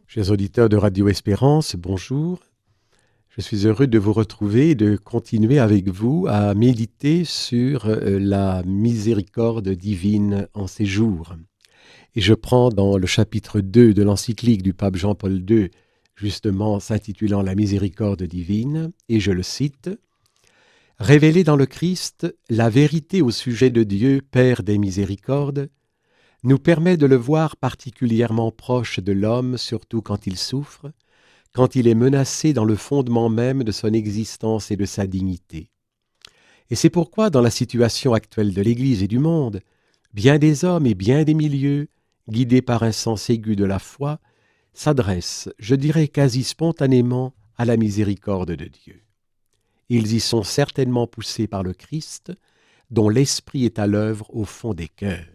Chers auditeurs de Radio Espérance, bonjour. Je suis heureux de vous retrouver et de continuer avec vous à méditer sur la miséricorde divine en ces jours. Et je prends dans le chapitre 2 de l'encyclique du pape Jean-Paul II, justement s'intitulant La miséricorde divine, et je le cite, « Révéler dans le Christ la vérité au sujet de Dieu, Père des miséricordes, nous permet de le voir particulièrement proche de l'homme, surtout quand il souffre, quand il est menacé dans le fondement même de son existence et de sa dignité. Et c'est pourquoi, dans la situation actuelle de l'Église et du monde, bien des hommes et bien des milieux, guidés par un sens aigu de la foi, s'adressent, je dirais quasi spontanément, à la miséricorde de Dieu. Ils y sont certainement poussés par le Christ, dont l'Esprit est à l'œuvre au fond des cœurs.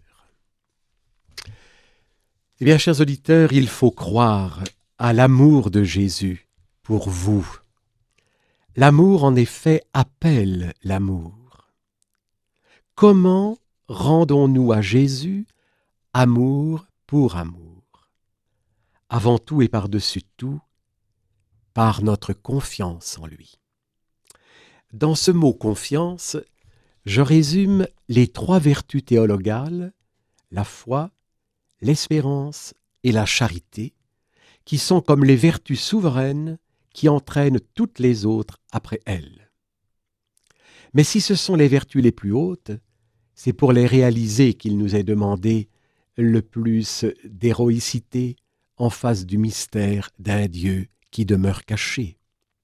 Eh bien, chers auditeurs, il faut croire à l'amour de Jésus pour vous. L'amour, en effet, appelle l'amour. Comment rendons-nous à Jésus amour pour amour? Avant tout et par-dessus tout, par notre confiance en lui. Dans ce mot « confiance », je résume les trois vertus théologales, la foi, l'espérance et la charité, qui sont comme les vertus souveraines qui entraînent toutes les autres après elles. Mais si ce sont les vertus les plus hautes, c'est pour les réaliser qu'il nous est demandé le plus d'héroïcité en face du mystère d'un Dieu qui demeure caché.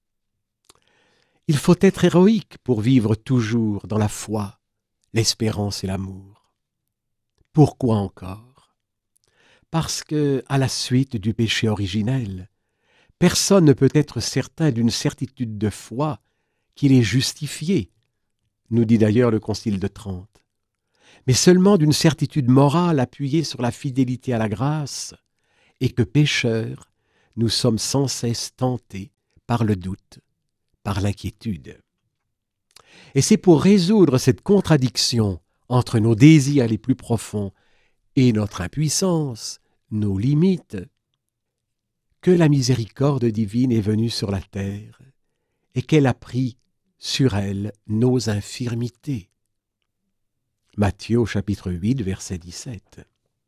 Il faut être héroïque pour vivre toujours dans la foi, l'espérance et l'amour. Pourquoi encore ? Parce que, à la suite du péché originel, personne ne peut être certain d'une certitude de foi qu'il est justifié, nous dit d'ailleurs le Concile de Trente, mais seulement d'une certitude morale appuyée sur la fidélité à la grâce, et que pécheurs, nous sommes sans cesse tentés par le doute, par l'inquiétude. Et c'est pour résoudre cette contradiction entre nos désirs les plus profonds et notre impuissance, nos limites, que la miséricorde divine est venue sur la terre et qu'elle a pris sur elle nos infirmités. Matthieu chapitre 8, verset 17.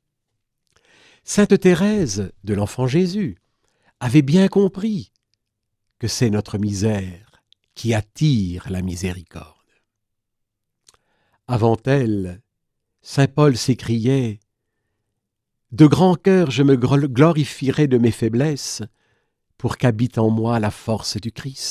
Sainte Thérèse de l'Enfant Jésus avait bien compris que c'est notre misère qui attire la miséricorde. Avant elle, saint Paul s'écriait « De grand cœur je me glorifierai de mes faiblesses pour qu'habite en moi la force du Christ. »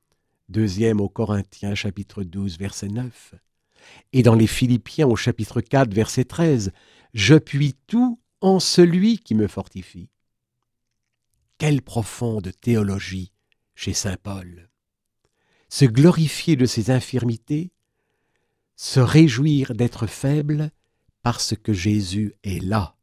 2 aux Corinthiens chapitre 12 verset 9. Et dans les Philippiens au chapitre 4 verset 13, « Je puis tout en celui qui me fortifie. » Quelle profonde théologie chez saint Paul! Se glorifier de ses infirmités, se réjouir d'être faible parce que Jésus est là.